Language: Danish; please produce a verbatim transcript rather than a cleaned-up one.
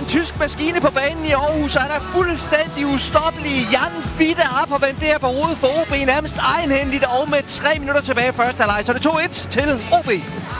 tysk maskine på banen i Aarhus, og han er fuldstændig ustoppelig. Jan Fiete op og vendt der på hovedet for O B nærmest egenhændigt, og med tre minutter tilbage i første halvleg, så er det to et til O B.